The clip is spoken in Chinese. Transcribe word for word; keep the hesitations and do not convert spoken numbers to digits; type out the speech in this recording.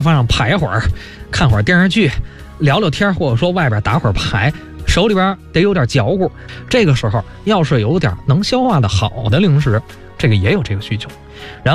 饭上排会儿，看会儿电视剧，聊聊天，或者说外边打会儿牌，手里边得有点嚼骨。这个时候要是有点能消化的好的零食，这个也有这个需求。然后